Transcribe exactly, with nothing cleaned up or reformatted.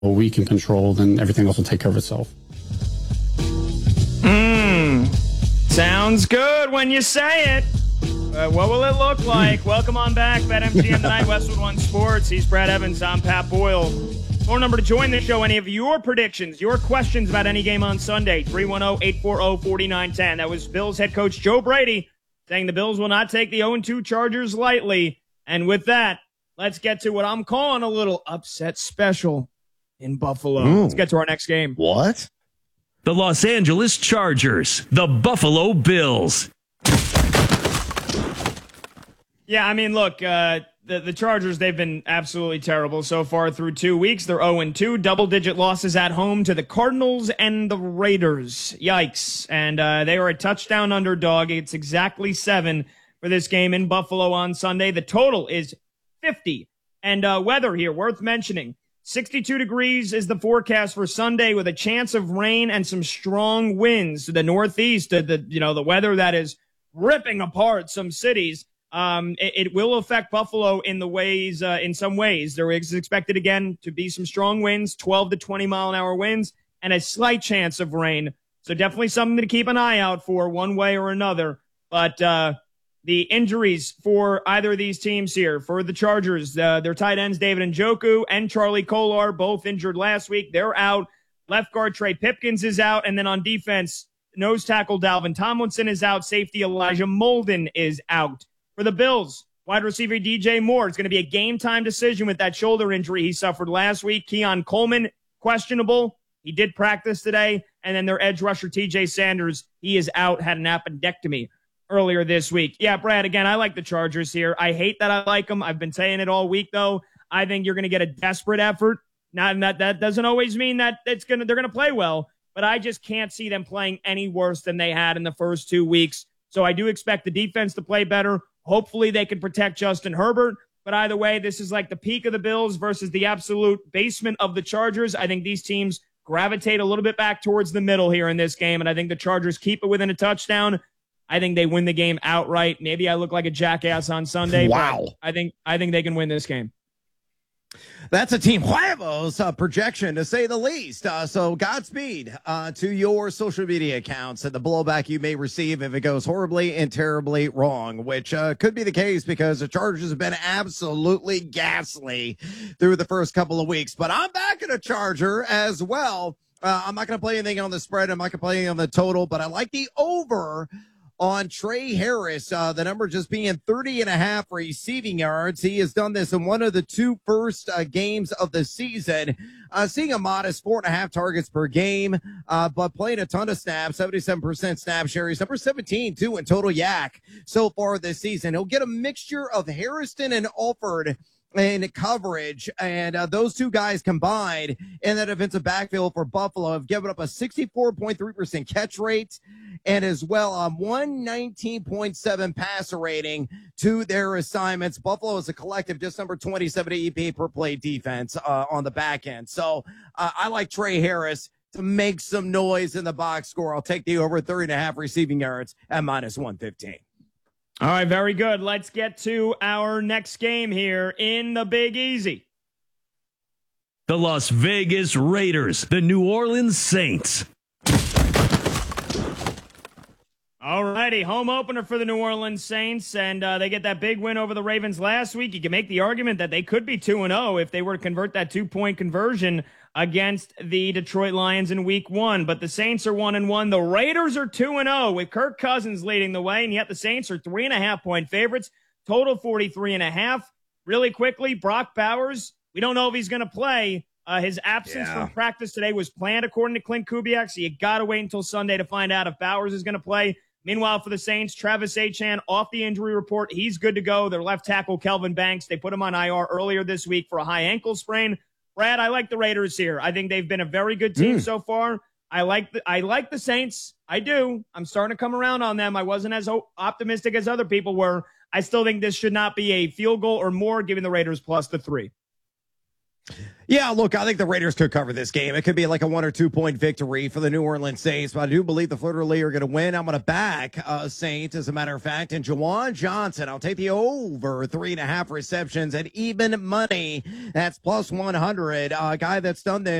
we can control, then everything else will take care of itself. Mmm. Sounds good when you say it. Uh, what will it look like? Welcome on back, BetMGM Tonight, Westwood One Sports. He's Brad Evans. I'm Pat Boyle. Phone number to join the show. Any of your predictions, your questions about any game on Sunday, three one zero, eight four zero, four nine one zero. That was Bills head coach Joe Brady saying the Bills will not take the oh and two Chargers lightly. And with that, let's get to what I'm calling a little upset special in Buffalo. Ooh. Let's get to our next game. What? The Los Angeles Chargers, the Buffalo Bills. Yeah, I mean, look, uh, the, the Chargers, they've been absolutely terrible so far through two weeks. They're oh and two, double-digit losses at home to the Cardinals and the Raiders. Yikes. And uh, they are a touchdown underdog. It's exactly seven for this game in Buffalo on Sunday. The total is fifty. And uh, weather here, worth mentioning. sixty-two degrees is the forecast for Sunday with a chance of rain and some strong winds to the northeast. The, the you know, the weather that is ripping apart some cities. Um, it, it will affect Buffalo in the ways, uh, in some ways. There is expected again to be some strong winds, twelve to twenty mile an hour winds, and a slight chance of rain. So definitely something to keep an eye out for one way or another. But, uh, the injuries for either of these teams here, for the Chargers, uh, their tight ends, David Njoku and Charlie Kolar, both injured last week. They're out. Left guard Trey Pipkins is out. And then on defense, nose tackle Dalvin Tomlinson is out. Safety Elijah Molden is out. For the Bills, wide receiver D J Moore, it's going to be a game-time decision with that shoulder injury he suffered last week. Keon Coleman, questionable. He did practice today. And then their edge rusher T J Sanders, he is out, had an appendectomy earlier this week. Yeah, Brad, again, I like the Chargers here. I hate that I like them. I've been saying it all week, though. I think you're going to get a desperate effort. Not that that doesn't always mean that it's gonna they're going to play well, but I just can't see them playing any worse than they had in the first two weeks. So I do expect the defense to play better. Hopefully they can protect Justin Herbert. But either way, this is like the peak of the Bills versus the absolute basement of the Chargers. I think these teams gravitate a little bit back towards the middle here in this game, and I think the Chargers keep it within a touchdown. I think they win the game outright. Maybe I look like a jackass on Sunday. Wow. But I think I think they can win this game. That's a Team Huevos uh, projection, to say the least. Uh, so Godspeed uh, to your social media accounts and the blowback you may receive if it goes horribly and terribly wrong, which uh, could be the case because the Chargers have been absolutely ghastly through the first couple of weeks. But I'm back at a Charger as well. Uh, I'm not going to play anything on the spread. I'm not going to play anything on the total, but I like the over on Trey Harris, uh, the number just being thirty and a half receiving yards. He has done this in one of the two first uh, games of the season, uh, seeing a modest four and a half targets per game, uh, but playing a ton of snaps, seventy-seven percent snap share. He's number seventeen, too, in total yak so far this season. He'll get a mixture of Harrison and Alford in coverage, and uh, those two guys combined in that defensive backfield for Buffalo have given up a sixty-four point three percent catch rate and as well a um, one nineteen point seven passer rating to their assignments. Buffalo is a collective just number twenty-seven E P A per play defense uh, on the back end. So uh, I like Trey Harris to make some noise in the box score. I'll take the over thirty and a half receiving yards at minus one fifteen. All right, very good. Let's get to our next game here in the Big Easy. The Las Vegas Raiders, the New Orleans Saints. All righty, home opener for the New Orleans Saints, and uh, they get that big win over the Ravens last week. You can make the argument that they could be two and oh if they were to convert that two-point conversion against the Detroit Lions in week one. But the Saints are one and one. The Raiders are two and oh with Kirk Cousins leading the way, and yet the Saints are three and a half point favorites, total forty-three and a half. Really quickly, Brock Bowers, we don't know if he's going to play. Uh, his absence Yeah. from practice today was planned according to Clint Kubiak, so you got to wait until Sunday to find out if Bowers is going to play. Meanwhile, for the Saints, Travis Etienne off the injury report. He's good to go. Their left tackle, Kelvin Banks, they put him on I R earlier this week for a high ankle sprain. Brad, I like the Raiders here. I think they've been a very good team Mm. so far. I like the I like the Saints. I do. I'm starting to come around on them. I wasn't as o- optimistic as other people were. I still think this should not be a field goal or more, giving the Raiders plus the three. Yeah, look, I think the Raiders could cover this game. It could be like a one or two point victory for the New Orleans Saints, but I do believe the Fleur Lee are going to win. I'm going to back uh, Saints, as a matter of fact, and Jawan Johnson. I'll take the over three and a half receptions at even money. That's plus one hundred. A uh, guy that's done this